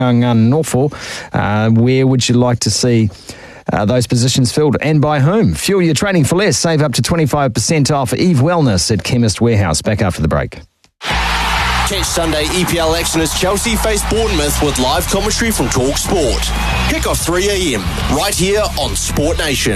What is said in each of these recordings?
Norfolk. Where would you like to see those positions filled and by whom? Fuel your training for less. Save up to 25% off Eve Wellness at Chemist Warehouse. Back after the break. Catch Sunday EPL action as Chelsea face Bournemouth with live commentary from Talk Sport. Kick off 3 a.m. right here on Sport Nation.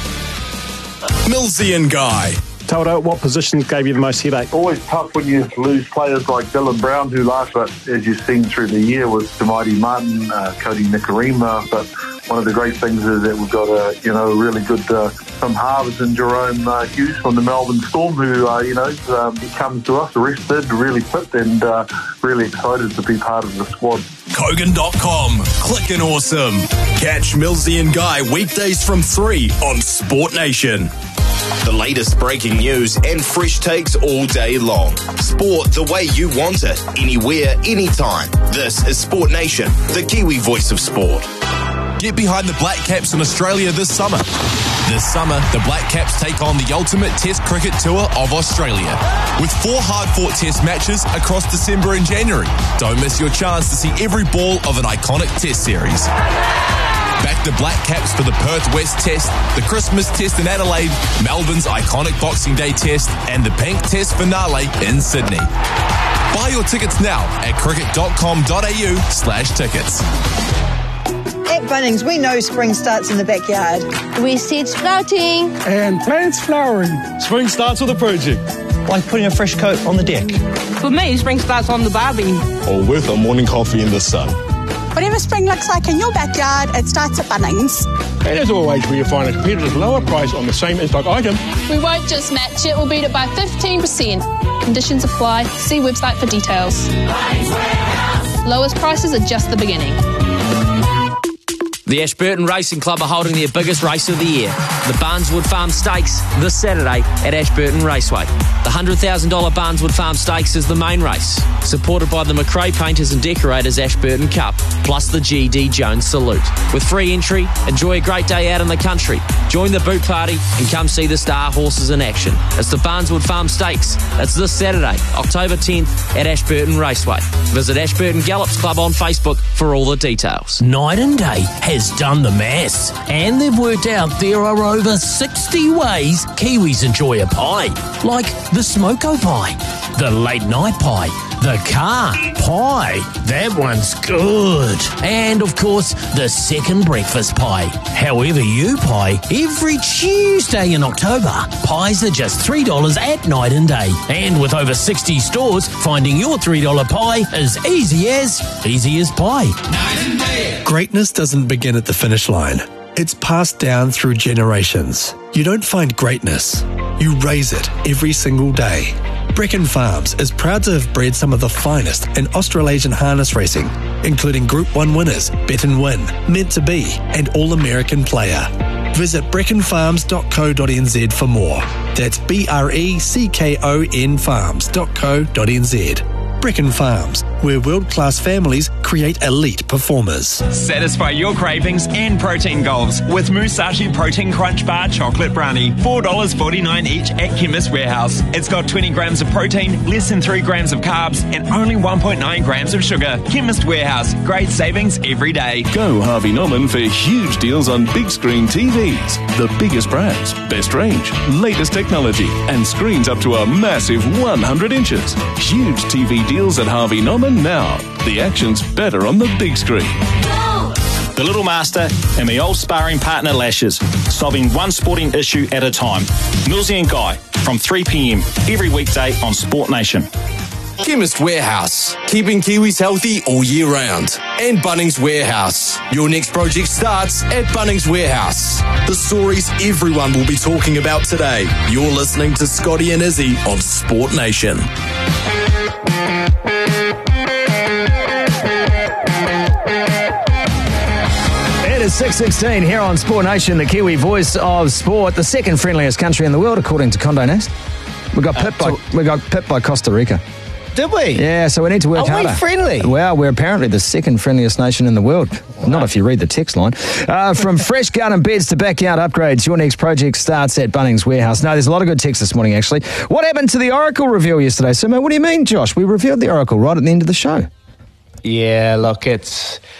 Millsy and Guy. Tauro, what positions gave you the most headache? Always tough when you lose players like Dylan Brown, who last, but as you've seen through the year, was Tamati Martin, Cody Nikarima. But one of the great things is that we've got a really good Tim Harvers and Jerome Hughes from the Melbourne Storm, who he comes to us rested, really fit, and really excited to be part of the squad. Kogan.com. Click and awesome. Catch Millsy and Guy weekdays from 3 on Sport Nation. The latest breaking news and fresh takes all day long. Sport the way you want it, anywhere, anytime. This is Sport Nation, the Kiwi voice of sport. Get behind the Black Caps in Australia this summer. This summer, the Black Caps take on the ultimate Test cricket tour of Australia, with 4 hard-fought Test matches across December and January. Don't miss your chance to see every ball of an iconic Test series. Back the Black Caps for the Perth West Test, the Christmas Test in Adelaide, Melbourne's iconic Boxing Day Test, and the Pink Test finale in Sydney. Buy your tickets now at cricket.com.au/tickets. At Bunnings, we know spring starts in the backyard. We said sprouting. And plants flowering. Spring starts with a project. Like putting a fresh coat on the deck. For me, spring starts on the barbie. Or with a morning coffee in the sun. Whatever spring looks like in your backyard, it starts at Bunnings. And as always, where you find a competitive lower price on the same in-stock item. We won't just match it, we'll beat it by 15%. Conditions apply. See website for details. Lowest prices are just the beginning. The Ashburton Racing Club are holding their biggest race of the year, the Barneswood Farm Stakes, this Saturday at Ashburton Raceway. The $100,000 Barneswood Farm Stakes is the main race, supported by the McRae Painters and Decorators Ashburton Cup, plus the G.D. Jones Salute. With free entry, enjoy a great day out in the country. Join the boot party and come see the star horses in action. It's the Barneswood Farm Stakes. It's this Saturday, October 10th at Ashburton Raceway. Visit Ashburton Gallops Club on Facebook for all the details. Night and Day has done the maths, and they've worked out there are over 60 ways Kiwis enjoy a pie, like the smoko pie, the late night pie, the car pie, that one's good, and of course the second breakfast pie. However you pie, every Tuesday in October, pies are just $3 at Night and Day, and with over 60 stores, finding your $3 pie is easy as pie. Night and Day. Greatness doesn't begin at the finish line. It's passed down through generations. You don't find greatness, you raise it every single day. Brecon Farms is proud to have bred some of the finest in Australasian harness racing, including Group 1 winners Bet and Win, Meant to Be, and All-American Player. Visit brecconfarms.co.nz for more. That's BRECKON farms.co.nz. Brecon Farms, where world-class families create elite performers. Satisfy your cravings and protein goals with Musashi Protein Crunch Bar Chocolate Brownie. $4.49 each at Chemist Warehouse. It's got 20 grams of protein, less than 3 grams of carbs, and only 1.9 grams of sugar. Chemist Warehouse. Great savings every day. Go Harvey Norman for huge deals on big screen TVs. The biggest brands, best range, latest technology, and screens up to a massive 100 inches. Huge TV deals at Harvey Norman now. The action's better on the big screen. The Little Master and my old sparring partner Lashes, solving one sporting issue at a time. Millsy and Guy from 3 p.m. every weekday on Sport Nation. Chemist Warehouse, keeping Kiwis healthy all year round. And Bunnings Warehouse. Your next project starts at Bunnings Warehouse. The stories everyone will be talking about today. You're listening to Scotty and Izzy on Sport Nation. It is 6:16 here on Sport Nation, the Kiwi voice of sport, the second friendliest country in the world, according to Condé Nast. We got pipped by Costa Rica. Did we? Yeah, so we need to work harder. Are we friendly? Well, we're apparently the second friendliest nation in the world. Wow. Not if you read the text line. From fresh garden beds to backyard upgrades, your next project starts at Bunnings Warehouse. No, there's a lot of good text this morning, actually. What happened to the Oracle reveal yesterday? So, what do you mean, Josh? We revealed the Oracle right at the end of the show. Yeah, look, it's